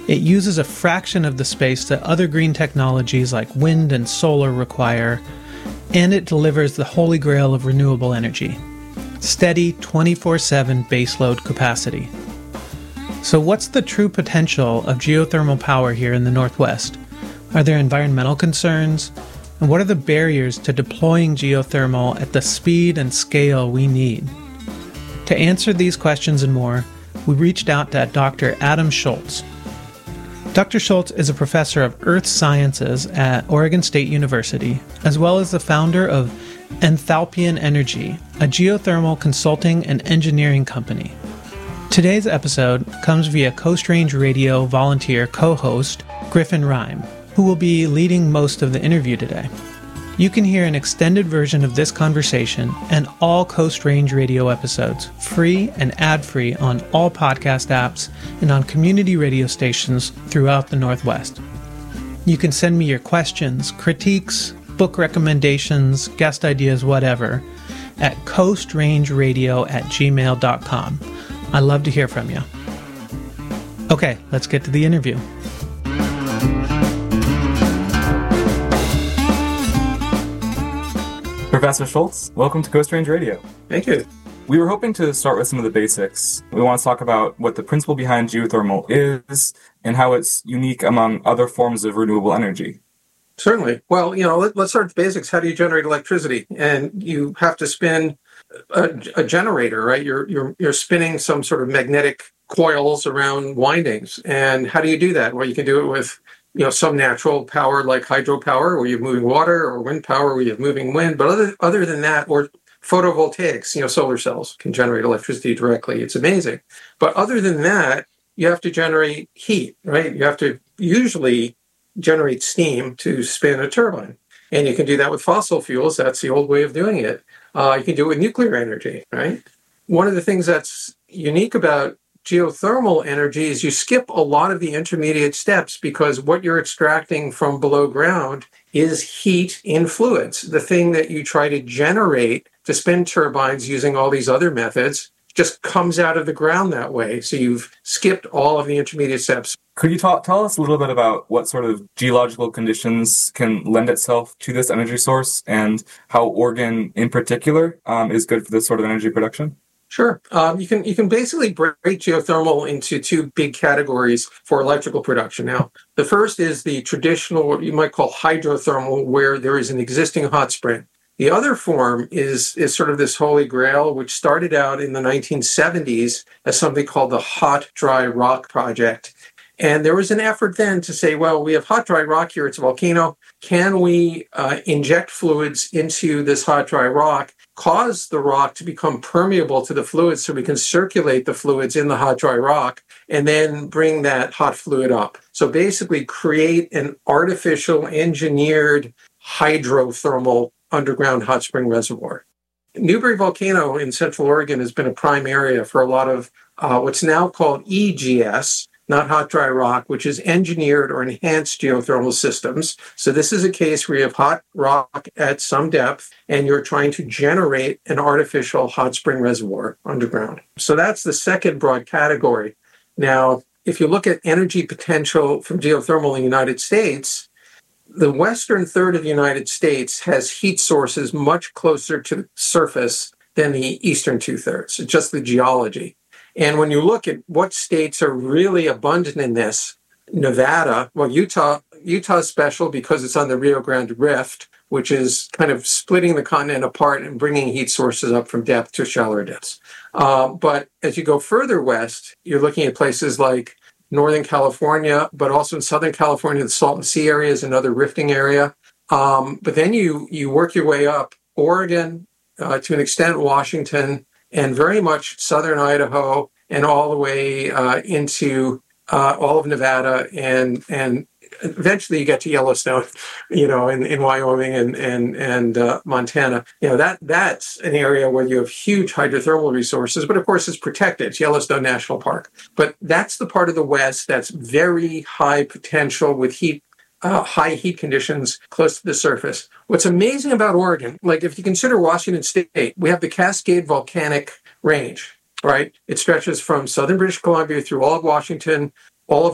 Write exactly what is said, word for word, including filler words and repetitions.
It uses a fraction of the space that other green technologies like wind and solar require, and it delivers the holy grail of renewable energy: steady twenty-four seven baseload capacity. So what's the true potential of geothermal power here in the Northwest? Are there environmental concerns? And what are the barriers to deploying geothermal at the speed and scale we need? To answer these questions and more, we reached out to Doctor Adam Schultz. Doctor Schultz is a professor of earth sciences at Oregon State University, as well as the founder of Enthalpian Energy, a geothermal consulting and engineering company. Today's episode comes via Coast Range Radio volunteer co-host Griffin Rhyme, who will be leading most of the interview today. You can hear an extended version of this conversation and all Coast Range Radio episodes free and ad-free on all podcast apps and on community radio stations throughout the Northwest. You can send me your questions, critiques, book recommendations, guest ideas, whatever, at coastrangeradio at gmail dot com. I love to hear from you. Okay, let's get to the interview. Professor Schultz, welcome to Coast Range Radio. Thank you. We were hoping to start with some of the basics. We want to talk about what the principle behind geothermal is and how it's unique among other forms of renewable energy. Certainly. Well, you know, let, let's start with the basics. How do you generate electricity? And you have to spin a, a generator, right? You're, you're, you're spinning some sort of magnetic coils around windings. And how do you do that? Well, you can do it with you know, some natural power like hydropower, where you're moving water, or wind power, where you're moving wind. But other other than that, or photovoltaics, you know, solar cells can generate electricity directly. It's amazing. But other than that, you have to generate heat, right? You have to usually generate steam to spin a turbine. And you can do that with fossil fuels. That's the old way of doing it. Uh, you can do it with nuclear energy, right? One of the things that's unique about geothermal energy is you skip a lot of the intermediate steps, because what you're extracting from below ground is heat in fluids. The thing that you try to generate to spin turbines using all these other methods just comes out of the ground that way. So you've skipped all of the intermediate steps. Could you talk, tell us a little bit about what sort of geological conditions can lend itself to this energy source, and how Oregon in particular um, is good for this sort of energy production? Sure. Um, you can you can basically break geothermal into two big categories for electrical production. Now, the first is the traditional, what you might call hydrothermal, where there is an existing hot spring. The other form is, is sort of this holy grail, which started out in the nineteen seventies as something called the Hot Dry Rock Project. And there was an effort then to say, well, we have hot, dry rock here. It's a volcano. Can we uh, inject fluids into this hot, dry rock, cause the rock to become permeable to the fluids so we can circulate the fluids in the hot, dry rock, and then bring that hot fluid up? So basically create an artificial engineered hydrothermal underground hot spring reservoir. Newberry Volcano in Central Oregon has been a prime area for a lot of uh, what's now called E G S, not hot, dry rock, which is engineered or enhanced geothermal systems. So this is a case where you have hot rock at some depth, and you're trying to generate an artificial hot spring reservoir underground. So that's the second broad category. Now, if you look at energy potential from geothermal in the United States, the western third of the United States has heat sources much closer to the surface than the eastern two-thirds. It's just the geology. And when you look at what states are really abundant in this, Nevada, well, Utah, Utah's special because it's on the Rio Grande Rift, which is kind of splitting the continent apart and bringing heat sources up from depth to shallower depths. Uh, but as you go further west, you're looking at places like Northern California, but also in Southern California, the Salton Sea area is another rifting area. Um, but then you you work your way up, Oregon, uh, to an extent Washington, and very much southern Idaho, and all the way uh, into uh, all of Nevada, and and eventually you get to Yellowstone, you know, in, in Wyoming and and and uh, Montana. You know, that that's an area where you have huge hydrothermal resources, but of course it's protected. It's Yellowstone National Park. But that's the part of the West that's very high potential with heat. Uh, high heat conditions close to the surface. What's amazing about Oregon, like if you consider Washington State, we have the Cascade Volcanic Range, right? It stretches from southern British Columbia through all of Washington,